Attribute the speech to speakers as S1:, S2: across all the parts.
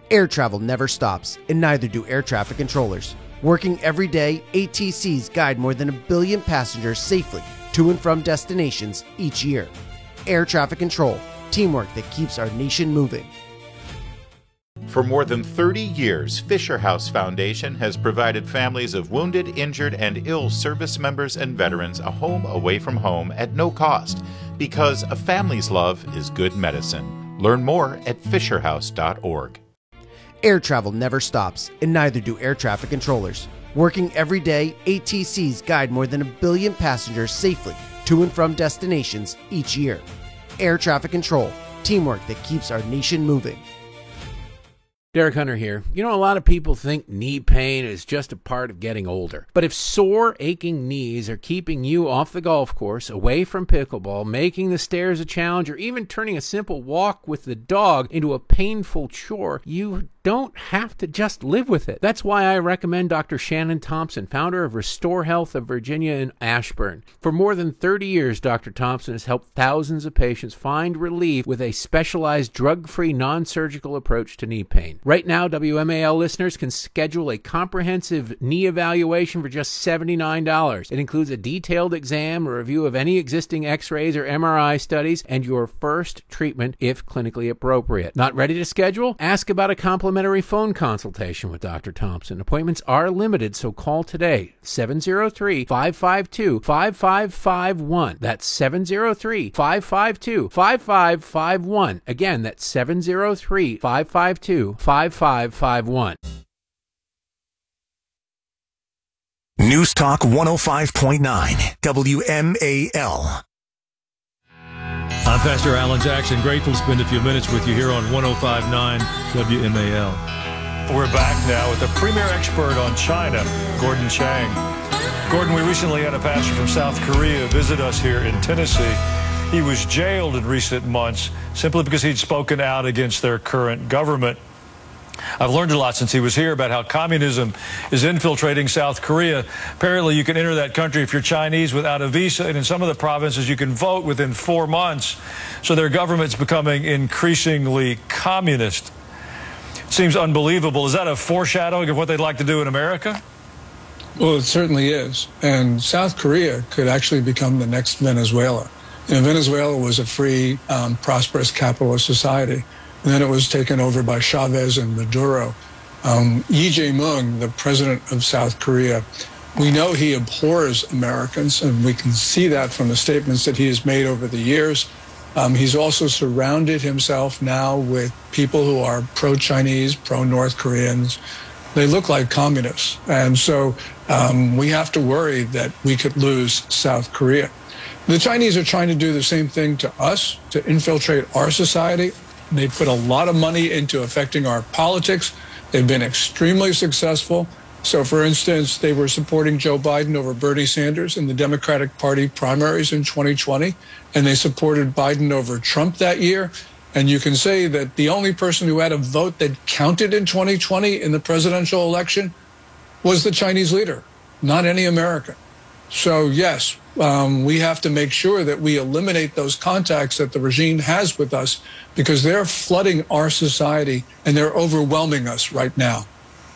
S1: Air travel never stops, and neither do air traffic controllers. Working every day, ATCs guide more than 1 billion passengers safely to and from destinations each year. Air traffic control, teamwork that keeps our nation moving.
S2: For more than 30 years, Fisher House Foundation has provided families of wounded, injured, and ill service members and veterans a home away from home at no cost, because a family's love is good medicine. Learn more at fisherhouse.org.
S1: Air travel never stops, and neither do air traffic controllers. Working every day, ATCs guide more than 1 billion passengers safely to and from destinations each year. Air traffic control, teamwork that keeps our nation moving.
S3: Derek Hunter here. You know, a lot of people think knee pain is just a part of getting older. But if sore, aching knees are keeping you off the golf course, away from pickleball, making the stairs a challenge, or even turning a simple walk with the dog into a painful chore, you don't have to just live with it. That's why I recommend Dr. Shannon Thompson, founder of Restore Health of Virginia in Ashburn. For more than 30 years, Dr. Thompson has helped thousands of patients find relief with a specialized drug-free, non-surgical approach to knee pain. Right now, WMAL listeners can schedule a comprehensive knee evaluation for just $79. It includes a detailed exam, a review of any existing x-rays or MRI studies, and your first treatment if clinically appropriate. Not ready to schedule? Ask about a complimentary phone consultation with Dr. Thompson. Appointments are limited, so call today. 703-552-5551. That's 703-552-5551. Again, that's 703-552-5551.
S4: News Talk 105.9 WMAL.
S5: I'm Pastor Alan Jackson. Grateful to spend a few minutes with you here on 105.9 WMAL.
S6: We're back now with the premier expert on China, Gordon Chang. Gordon, we recently had a pastor from South Korea visit us here in Tennessee. He was jailed in recent months simply because he'd spoken out against their current government. I've learned a lot since he was here about how communism is infiltrating South Korea. Apparently, you can enter that country if you're Chinese without a visa, and in some of the provinces, you can vote within 4 months. So their government's becoming increasingly communist. It seems unbelievable. Is that a foreshadowing of what they'd like to do in America?
S7: Well, it certainly is. And South Korea could actually become the next Venezuela. You know, Venezuela was a free, prosperous capitalist society. And then it was taken over by Chavez and Maduro. Lee Jae-myung, the president of South Korea, we know he abhors Americans, and we can see that from the statements that he has made over the years. He's also surrounded himself now with people who are pro-Chinese, pro-North Koreans. They look like communists. And so we have to worry that we could lose South Korea. The Chinese are trying to do the same thing to us, to infiltrate our society. They put a lot of money into affecting our politics. They've been extremely successful. So, for instance, they were supporting Joe Biden over Bernie Sanders in the Democratic Party primaries in 2020, and they supported Biden over Trump that year. And you can say that the only person who had a vote that counted in 2020 in the presidential election was the Chinese leader, not any American. So, yes, we have to make sure that we eliminate those contacts that the regime has with us, because they're flooding our society and they're overwhelming us right now.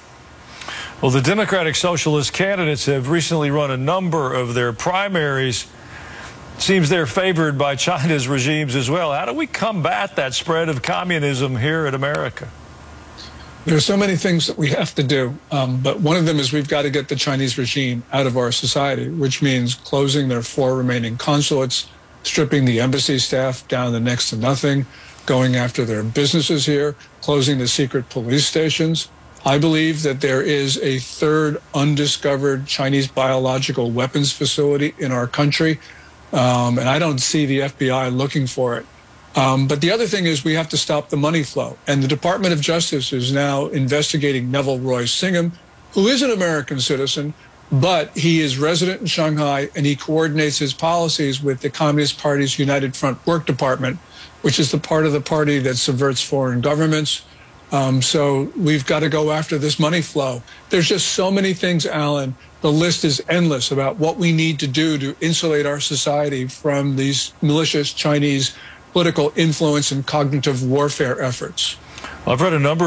S6: Well, the Democratic Socialist candidates have recently run a number of their primaries. It seems they're favored by China's regimes as well. How do we combat that spread of communism here in America?
S7: There are so many things that we have to do, but one of them is we've got to get the Chinese regime out of our society, which means closing their 4 remaining consulates, stripping the embassy staff down to next to nothing, going after their businesses here, closing the secret police stations. I believe that there is a 3rd undiscovered Chinese biological weapons facility in our country, and I don't see the FBI looking for it. But the other thing is we have to stop the money flow. And the Department of Justice is now investigating Neville Roy Singham, who is an American citizen, but he is resident in Shanghai, and he coordinates his policies with the Communist Party's United Front Work Department, which is the part of the party that subverts foreign governments. So we've got to go after this money flow. There's just so many things, Alan. The list is endless about what we need to do to insulate our society from these malicious Chinese political influence and cognitive warfare efforts.
S6: I've read a number